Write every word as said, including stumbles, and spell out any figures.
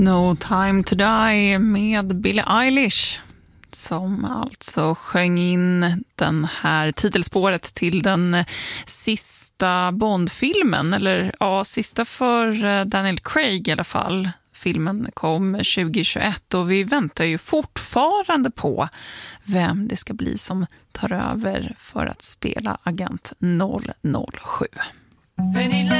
No Time to Die med Billie Eilish, som alltså sjöng in den här titelspåret till den sista Bond-filmen, eller ja, sista för Daniel Craig i alla fall. Filmen kom tjugohundratjugoett och vi väntar ju fortfarande på vem det ska bli som tar över för att spela Agent noll noll sju.